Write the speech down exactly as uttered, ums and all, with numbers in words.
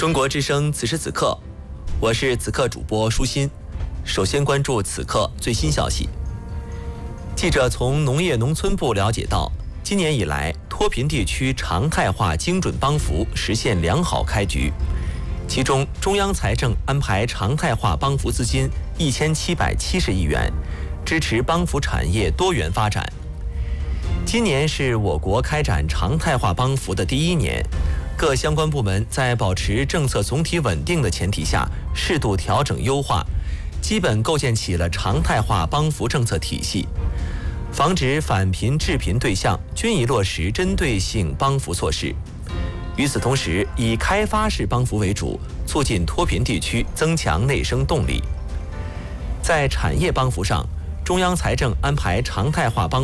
中国之声此时此刻，我是此刻主播舒心。首先关注此刻最新消息。记者从农业农村部了解到，今年以来，脱贫地区常态化精准帮扶实现良好开局。其中，中央财政安排常态化帮扶资金一千七百七十亿元，支持帮扶产业多元发展。今年是我国开展常态化帮扶的第一年，各相关部门在保持政策总体稳定的前提下，适度调整优化，基本构建起了常态化帮扶政策体系。防止返贫致贫对象均已落实针对性帮扶措施。与此同时，以开发式帮扶为主，促进脱贫地区增强内生动力。在产业帮扶上，中央财政安排常态化帮